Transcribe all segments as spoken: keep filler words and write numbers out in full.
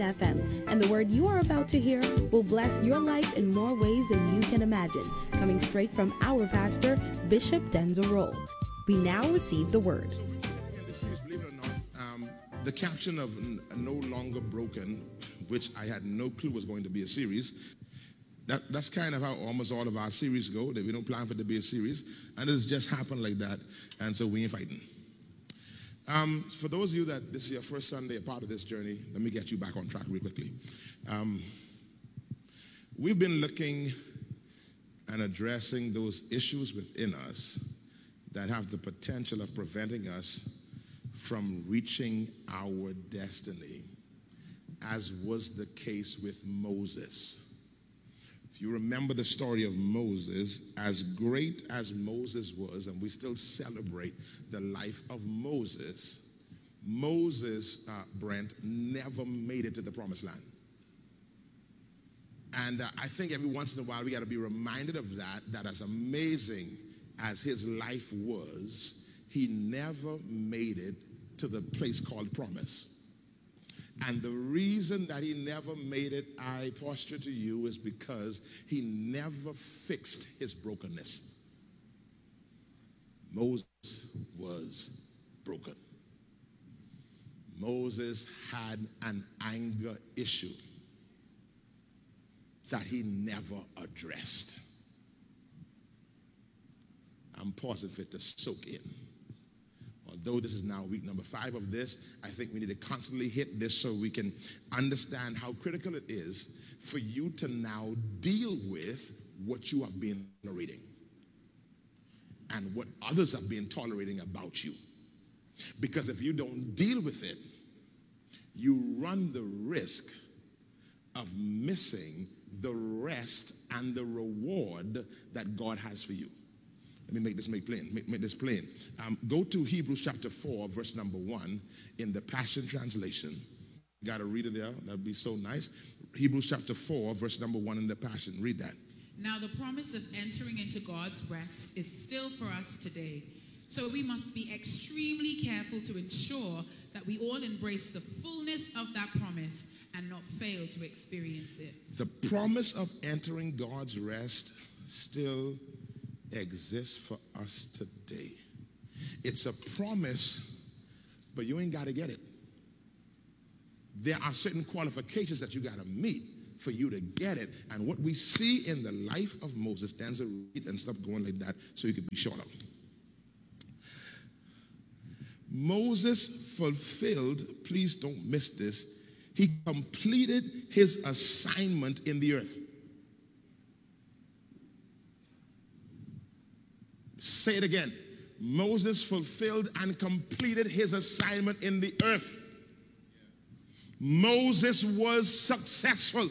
F M, and the word you are about to hear will bless your life in more ways than you can imagine. Coming straight from our pastor, Bishop Denzel Rolle. We now receive the word. Believe it or not, um, the caption of n- No Longer Broken, which I had no clue was going to be a series, that, that's kind of how almost all of our series go, that we don't plan for it to be a series, and it's just happened like that, and so we ain't fighting. Um, for those of you that this is your first Sunday, a part of this journey, let me get you back on track real quickly. Um, we've been looking and addressing those issues within us that have the potential of preventing us from reaching our destiny, as was the case with Moses. If you remember the story of Moses, as great as Moses was, and we still celebrate the life of Moses, Moses, uh, Brent, never made it to the promised land. And uh, I think every once in a while we got to be reminded of that, that as amazing as his life was, he never made it to the place called promise. And the reason that he never made it, I posture to you, is because he never fixed his brokenness. Moses was broken. Moses had an anger issue that he never addressed. I'm pausing for it to soak in. Although this is now week number five of this, I think we need to constantly hit this so we can understand how critical it is for you to now deal with what you have been tolerating and what others have been tolerating about you. Because if you don't deal with it, you run the risk of missing the rest and the reward that God has for you. Let me make this make plain. Make, make this plain. Um, go to Hebrews chapter four, verse number one in the Passion Translation. You got to read it there. That'd be so nice. Hebrews chapter four, verse number one in the Passion. Read that. Now the promise of entering into God's rest is still for us today. So we must be extremely careful to ensure that we all embrace the fullness of that promise and not fail to experience it. The promise of entering God's rest still exists for us today. It's a promise, but you ain't got to get it. There are certain qualifications that you got to meet for you to get it. And what we see in the life of Moses, Denzel, read and stop going like that so you can be shorter. Moses fulfilled, please don't miss this, he completed his assignment in the earth. Say it again. Moses fulfilled and completed his assignment in the earth. Moses was successful.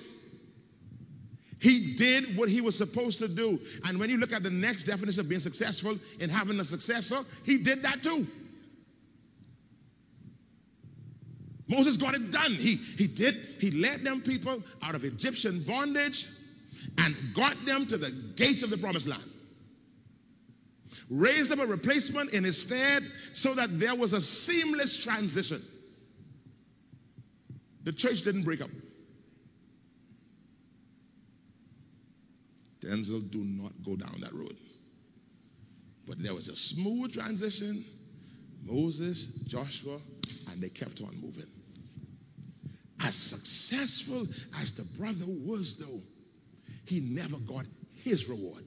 He did what he was supposed to do. And when you look at the next definition of being successful in having a successor, he did that too. Moses got it done. He, he did. He led them people out of Egyptian bondage and got them to the gates of the promised land. Raised up a replacement in his stead so that there was a seamless transition. The church didn't break up. Denzel, do not go down that road. But there was a smooth transition. Moses, Joshua, and they kept on moving. As successful as the brother was, though, he never got his reward.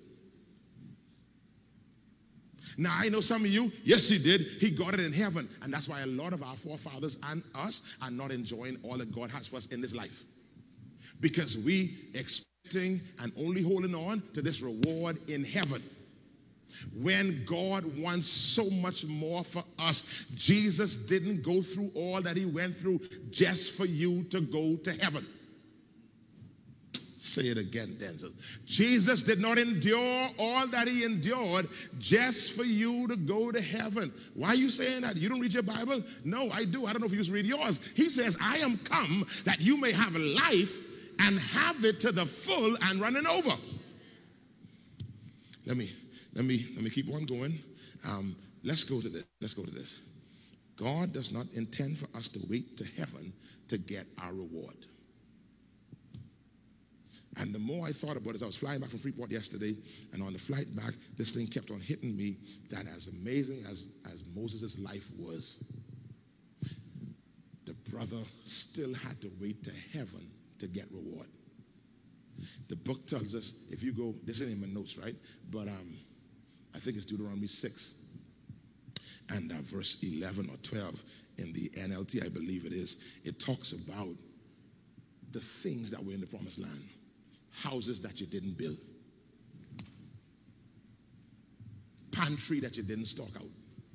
Now, I know some of you, yes, he did. He got it in heaven. And that's why a lot of our forefathers and us are not enjoying all that God has for us in this life. Because we expecting and only holding on to this reward in heaven. When God wants so much more for us, Jesus didn't go through all that he went through just for you to go to heaven. Say it again, Denzel. Jesus did not endure all that he endured just for you to go to heaven. Why are you saying that? You don't read your Bible? No, I do. I don't know if you read yours. He says, I am come that you may have life and have it to the full and running over. Let me, let me, let me keep on going. Um, let's go to this. Let's go to this. God does not intend for us to wait to heaven to get our reward. And the more I thought about it, as I was flying back from Freeport yesterday, and on the flight back, this thing kept on hitting me, that as amazing as, as Moses' life was, the brother still had to wait to heaven to get reward. The book tells us, if you go, this ain't in my notes, right? But um, I think it's Deuteronomy six, and uh, verse eleven or twelve in the N L T, I believe it is. It talks about the things that were in the promised land. Houses that you didn't build. Pantry that you didn't stock out.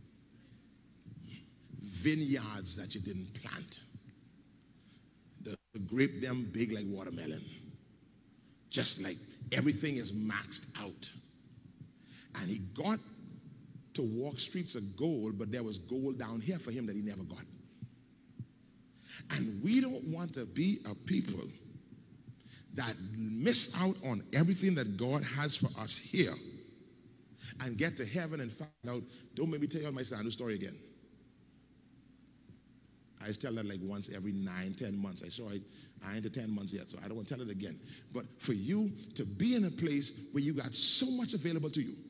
Vineyards that you didn't plant. The, the grape them big like watermelon. Just like everything is maxed out. And he got to walk streets of gold, but there was gold down here for him that he never got. And we don't want to be a people that miss out on everything that God has for us here and get to heaven and find out, don't make me tell you my Sandu story again. I just tell that like once every nine, ten months. I saw it, I ain't to ten months yet, so I don't want to tell it again. But for you to be in a place where you got so much available to you,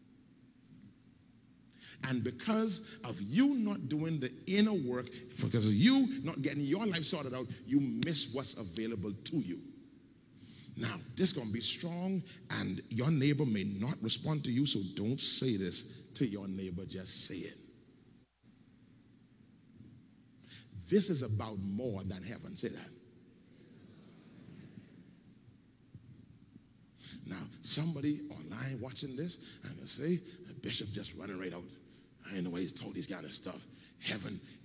and because of you not doing the inner work, because of you not getting your life sorted out, you miss what's available to you. Now, this is going to be strong, and your neighbor may not respond to you, so don't say this to your neighbor, just say it. This is about more than heaven. Say that. Now, somebody online watching this, I'm going to say, the bishop just running right out. I ain't know why he's told these kind of stuff. Heaven